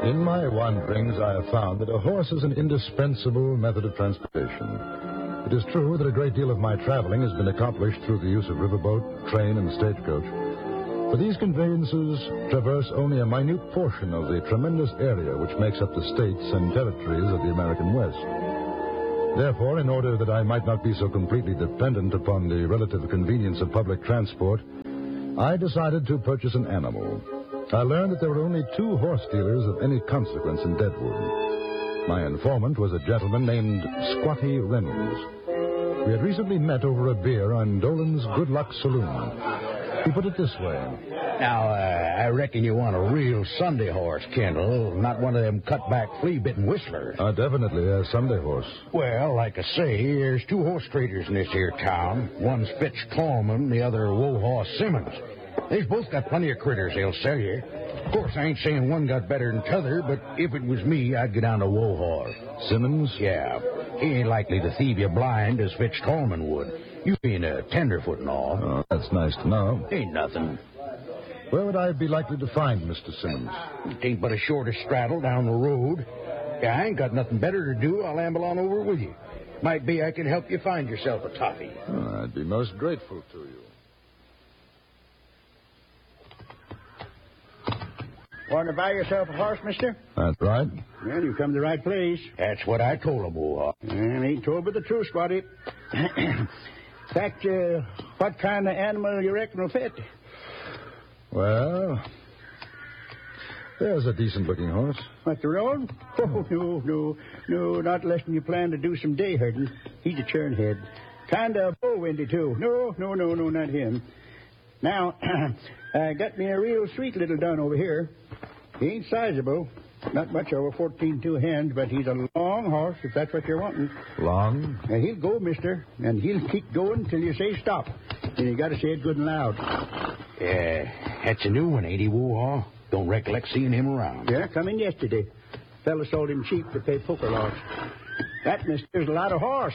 In my wanderings, I have found that a horse is an indispensable method of transportation. It is true that a great deal of my traveling has been accomplished through the use of riverboat, train, and stagecoach. But these conveyances traverse only a minute portion of the tremendous area which makes up the states and territories of the American West. Therefore, in order that I might not be so completely dependent upon the relative convenience of public transport, I decided to purchase an animal. I learned that there were only 2 horse dealers of any consequence in Deadwood. My informant was a gentleman named Squatty Reynolds. We had recently met over a beer on Dolan's Good Luck Saloon. He put it this way. Now, I reckon you want a real Sunday horse, Kendall, not one of them cut-back, flea-bitten whistlers. Definitely a Sunday horse. Well, like I say, there's 2 horse traders in this here town. One's Fitch Tallman, the other Wohaw Simmons. They've both got plenty of critters they'll sell you. Of course, I ain't saying one got better than t'other, but if it was me, I'd go down to Wohaw. Simmons? Yeah. He ain't likely to thieve you blind as Fitch Tallman would. You being a tenderfoot and all. Oh, that's nice to know. Ain't nothing. Where would I be likely to find Mr. Simmons? It ain't but a shorter straddle down the road. Yeah, I ain't got nothing better to do. I'll amble on over with you. Might be I can help you find yourself a toffee. Oh, I'd be most grateful to you. Want to buy yourself a horse, mister? That's right. Well, you come to the right place. That's what I told him, Wohaw. Well, ain't told but the truth, Squatty. In fact, what kind of animal you reckon will fit? Well, there's a decent-looking horse. What, the roan? Oh, no, not unless you plan to do some day herding. He's a churnhead. Kind of bull-windy, too. No, not him. Now, I got me a real sweet little dun over here. He ain't sizable. Not much over 14 hands, but he's a long horse, if that's what you're wanting. Long? He'll go, mister, and he'll keep going till you say stop. And you got to say it good and loud. Yeah, that's a new one, ain't he, Wohaw? Don't recollect seeing him around. Yeah, come in yesterday. Fella sold him cheap to pay poker loss. That, mister's a lot of horse.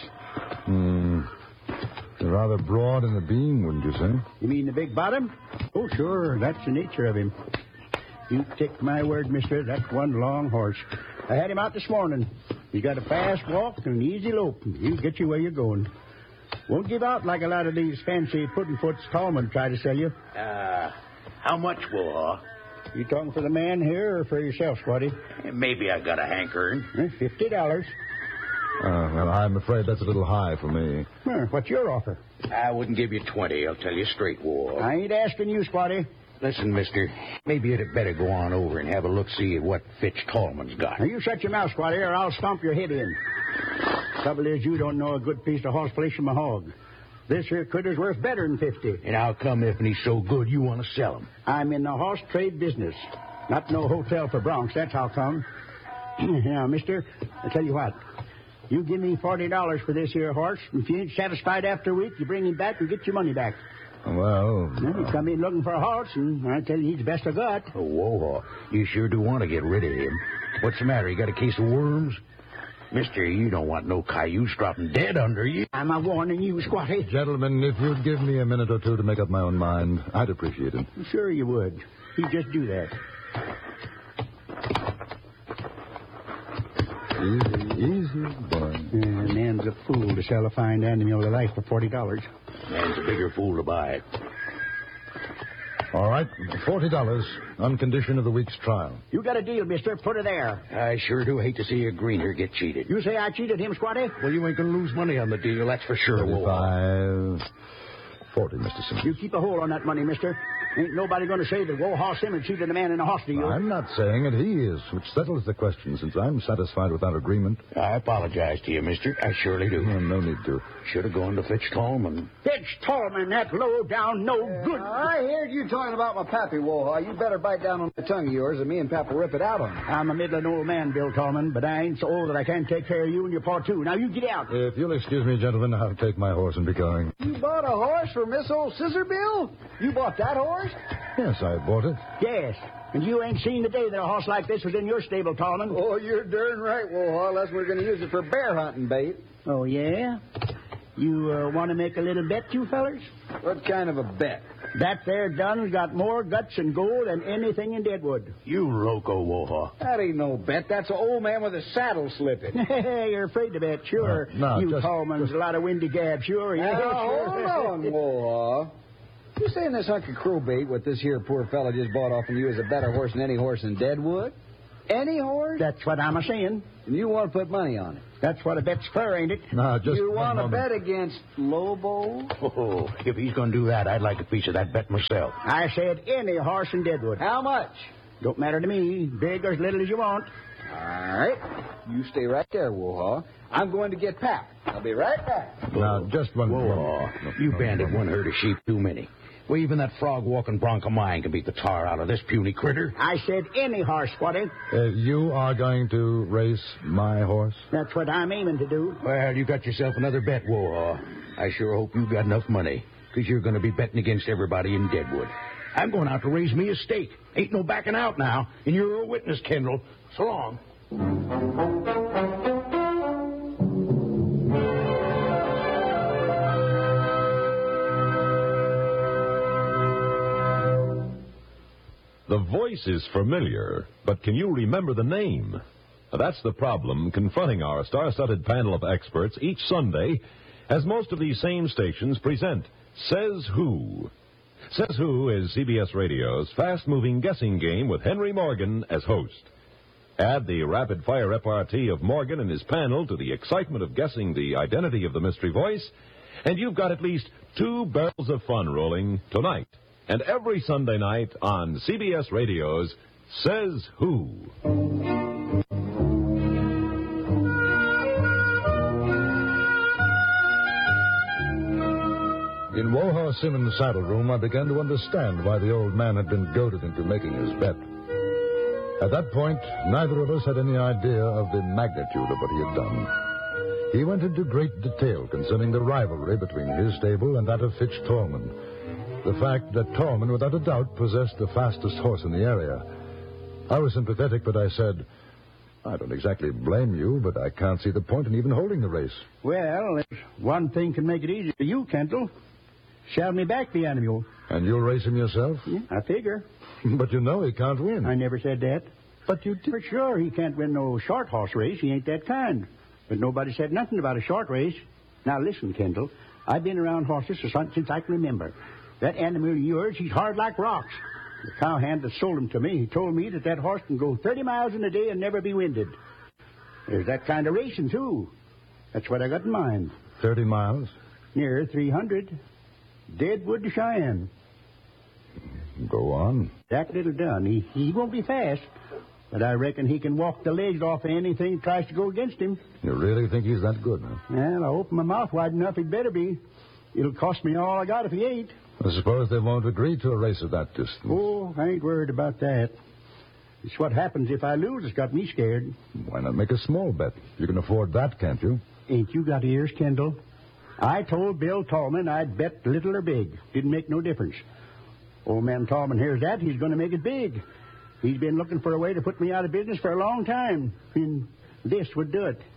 They're rather broad in the beam, wouldn't you say? You mean the big bottom? Oh, sure, that's the nature of him. You take my word, mister, that's one long horse. I had him out this morning. He's got a fast walk and an easy lope. He'll get you where you're going. Won't give out like a lot of these fancy puddin'-foots Tallman try to sell you. How much, Wohaw? You talking for the man here or for yourself, Squatty? Maybe I got a hankering. $50. Well, I'm afraid that's a little high for me. What's your offer? I wouldn't give you 20, I'll tell you straight, Wohaw. I ain't asking you, Squatty. Listen, mister, maybe you'd better go on over and have a look-see at what Fitch Tallman's got. Now, you shut your mouth, Squatty, or I'll stomp your head in. Trouble is, you don't know a good piece of horse flesh from a hog. This here critter's worth better than 50. And how come if he's so good you want to sell him? I'm in the horse trade business. Not no hotel for Bronx, that's how come. Now, mister, I tell you what. You give me $40 for this here horse. If you ain't satisfied after a week, you bring him back and get your money back. Well... You come in looking for a horse, and I tell you he's the best I got. Oh, Wohaw, you sure do want to get rid of him. What's the matter? You got a case of worms? Mister, you don't want no cayuse dropping dead under you. I'm a warning you, Squatty. Gentlemen, if you'd give me a minute or two to make up my own mind, I'd appreciate it. Sure you would. You just do that. Easy, boy. Man's a fool to sell a fine animal of life for $40. Man's a bigger fool to buy it. All right, $40 on condition of the week's trial. You got a deal, mister. Put it there. I sure do hate to see a greener get cheated. You say I cheated him, Squatty? Well, you ain't going to lose money on the deal, that's for sure. 35, 40, Mr. Simmons. You keep a hold on that money, mister. Ain't nobody going to say that Wohaw Simmons cheated a man in a horse deal. I'm not saying it. He is, which settles the question, since I'm satisfied with our agreement. I apologize to you, mister. I surely do. No need to. Should have gone to Fitch Tallman. Fitch Tallman, that low-down, no-good. I heard you talking about my pappy, Wohaw. You better bite down on that tongue of yours, and me and Pap will rip it out on you. I'm a middling old man, Bill Tallman, but I ain't so old that I can't take care of you and your pa, too. Now, you get out. If you'll excuse me, gentlemen, I'll take my horse and be going. You bought a horse for Miss Old Scissor Bill? You bought that horse? Yes, I bought it. Yes. And you ain't seen the day that a horse like this was in your stable, Tallman. Oh, you're darn right, Wohaw. Unless we're going to use it for bear hunting bait. Oh, yeah? You want to make a little bet, you fellers? What kind of a bet? That there Dunn's got more guts and gold than anything in Deadwood. You loco, Woha. That ain't no bet. That's an old man with a saddle slipping. You're afraid to bet, sure. No, you just- Tallman's a lot of windy gab, sure. Yeah, Now, sure. hold on, Woha. You saying this hunk of crowbait, what this here poor fella just bought off of you, is a better horse than any horse in Deadwood? Any horse? That's what I'm a-saying. And you want to put money on it? That's what a bet's for, ain't it? No, just You one want to moment. bet against Lobo? Oh, if he's going to do that, I'd like a piece of that bet myself. I said any horse in Deadwood. How much? Don't matter to me. Big or as little as you want. All right. You stay right there, Woha. I'm going to get Pap. I'll be right back. Now, just one Woha, moment. you banded one herd of sheep too many. Well, even that frog-walking bronc of mine can beat the tar out of this puny critter. I said any horse, Squatty. You are going to race my horse? That's what I'm aiming to do. Well, you got yourself another bet, Woha. I sure hope you got enough money, because you're going to be betting against everybody in Deadwood. I'm going out to raise me a stake. Ain't no backing out now, and you're a witness, Kendall. So long. The voice is familiar, but can you remember the name? That's the problem confronting our star-studded panel of experts each Sunday, as most of these same stations present Says Who. Says Who is CBS Radio's fast-moving guessing game with Henry Morgan as host. Add the rapid-fire repartee of Morgan and his panel to the excitement of guessing the identity of the mystery voice, and you've got at least 2 barrels of fun rolling tonight and every Sunday night on CBS Radio's Says Who. In Woha Simmons' saddle room, I began to understand why the old man had been goaded into making his bet. At that point, neither of us had any idea of the magnitude of what he had done. He went into great detail concerning the rivalry between his stable and that of Fitch Tallman. The fact that Tallman, without a doubt, possessed the fastest horse in the area. I was sympathetic, but I said, I don't exactly blame you, but I can't see the point in even holding the race. Well, there's one thing can make it easy for you, Kendall. Sell me back the animal. And you'll race him yourself? Yeah, I figure. But you know he can't win. I never said that. But you did. For sure, he can't win no short horse race. He ain't that kind. But nobody said nothing about a short race. Now, listen, Kendall. I've been around horses since I can remember. That animal of yours, he's hard like rocks. The cowhand that sold him to me, he told me that horse can go 30 miles in a day and never be winded. There's that kind of racing, too. That's what I got in mind. 30 miles? Near 300. Deadwood to Cheyenne. Go on. That little Dunn, he won't be fast. But I reckon he can walk the legs off of anything that tries to go against him. You really think he's that good, huh? Well, I open my mouth wide enough, he'd better be. It'll cost me all I got if he ain't. I suppose they won't agree to a race of that distance. Oh, I ain't worried about that. It's what happens if I lose that's got me scared. Why not make a small bet? You can afford that, can't you? Ain't you got ears, Kendall? I told Bill Tallman I'd bet little or big. Didn't make no difference. Old man Tallman hears that, he's going to make it big. He's been looking for a way to put me out of business for a long time. And this would do it.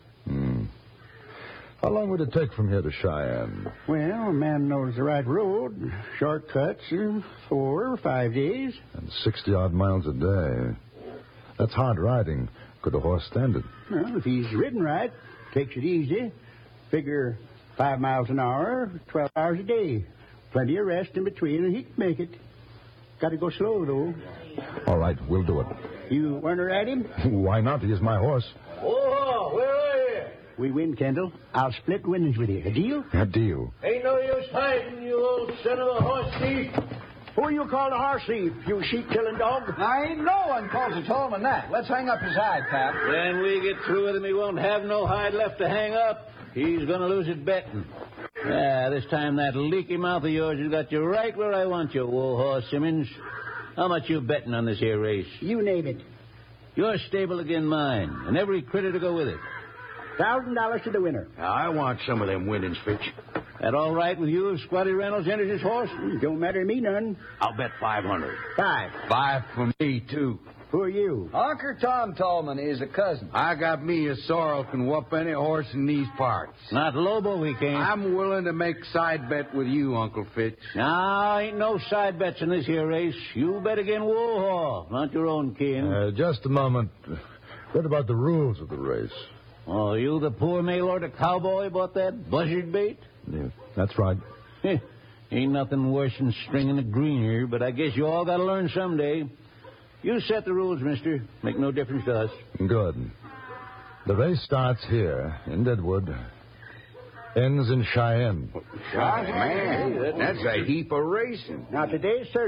How long would it take from here to Cheyenne? Well, a man knows the right road. Shortcuts, 4 or 5 days. And 60-odd miles a day. That's hard riding. Could a horse stand it? Well, if he's ridden right, takes it easy. Figure 5 miles an hour, 12 hours a day. Plenty of rest in between, and he can make it. Got to go slow, though. All right, we'll do it. You want to ride him? Why not? He is my horse. Oh, where are you? We win, Kendall. I'll split winnings with you. A deal? A deal. Ain't no use hiding, you old son of a horse thief. Who you call a horse thief, you sheep-killing dog? Now, ain't no one calls a Tallman that. Let's hang up his hide, Pap. When we get through with him, he won't have no hide left to hang up. He's going to lose it betting. This time that leaky mouth of yours has got you right where I want you, Woha Simmons. How much you betting on this here race? You name it. Your stable again mine, and every critter to go with it. $1,000 to the winner. I want some of them winnings, Fitch. That all right with you if Squatty Reynolds enters his horse? Don't matter to me none. I'll bet 500. 5. 5 for me, too. Who are you? Uncle Tom Tallman is a cousin. I got me a sorrel can whoop any horse in these parts. Not Lobo, we can't. I'm willing to make side bet with you, Uncle Fitch. No, ain't no side bets in this here race. You bet again Woolhaw, not your own kin. Just a moment. What about the rules of the race? Oh, you the poor mail-order cowboy bought that buzzard bait? Yeah, that's right. Ain't nothing worse than stringing a greener, but I guess you all got to learn someday. You set the rules, mister. Make no difference to us. Good. The race starts here in Deadwood, ends in Cheyenne. Man, that's a heap of racing. Now, today's